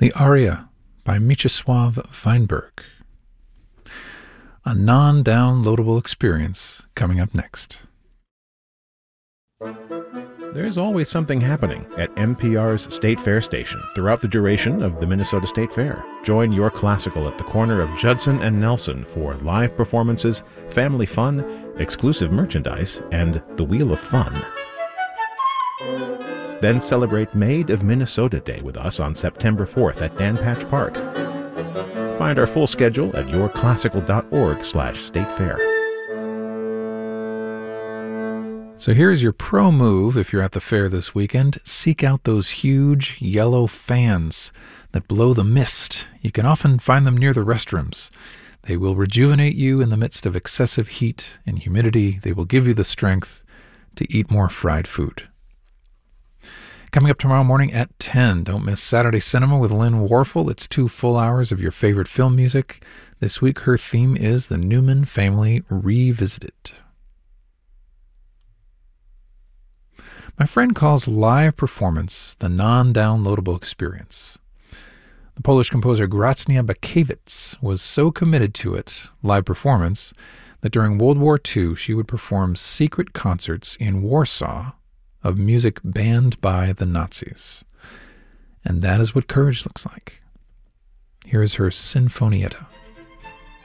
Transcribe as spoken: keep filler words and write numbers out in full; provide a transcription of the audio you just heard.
The Aria by Mieczysław Weinberg. A non-downloadable experience coming up next. There's always something happening at N P R's State Fair station throughout the duration of the Minnesota State Fair. Join Your Classical at the corner of Judson and Nelson for live performances, family fun, exclusive merchandise, and the Wheel of Fun. Then celebrate Made of Minnesota Day with us on September fourth at Dan Patch Park. Find our full schedule at yourclassical.org slash state fair. So here's your pro move if you're at the fair this weekend. Seek out those huge yellow fans that blow the mist. You can often find them near the restrooms. They will rejuvenate you in the midst of excessive heat and humidity. They will give you the strength to eat more fried food. Coming up tomorrow morning at ten, don't miss Saturday Cinema with Lynn Warfel. It's two full hours of your favorite film music. This week, her theme is The Newman Family Revisited. My friend calls live performance the non-downloadable experience. The Polish composer Gracnia Bakiewicz was so committed to it, live performance, that during World War Two she would perform secret concerts in Warsaw of music banned by the Nazis. And that is what courage looks like. Here is her Sinfonietta.